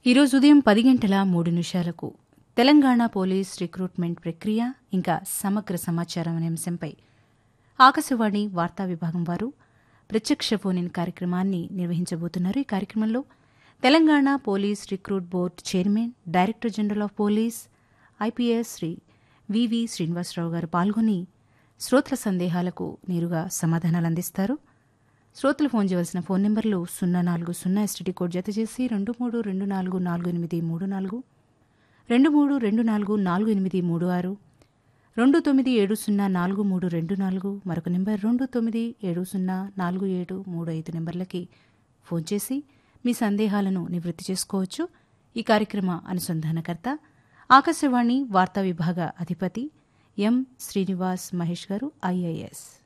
ఈరోజు ఉదయం 10:03 Telangana police recruitment ప్రక్రియ ఇంకా సమగ్ర సమాచారం అనే అంశంపై ఆకాశవాణి వార్తా విభాగం వారు ప్రత్యక్ష ఫోన్-ఇన్ కార్యక్రమాన్ని నిర్వహించబోతున్నారు. ఈ కార్యక్రమంలో Telangana police recruit board chairman, director general of police IPS Shri వివి శ్రీనివాసరావు గారు పాల్గొని శ్రోతల సందేహాలకు నేరుగా సమాధానాలు అందిస్తారు. శ్రోతలు ఫోన్ చేయవలసిన ఫోన్ నెంబర్లు 040 ఎస్టీడీ కోడ్ జత చేసి 23244834, 23244836, 29704324, మరొక నెంబర్ 29704735 నెంబర్లకి ఫోన్ చేసి మీ సందేహాలను నివృత్తి చేసుకోవచ్చు. ఈ కార్యక్రమ అనుసంధానకర్త ఆకాశవాణి వార్తా విభాగ అధిపతి ఎం శ్రీనివాస్ మహేష్ గారు, ఐఏఎస్.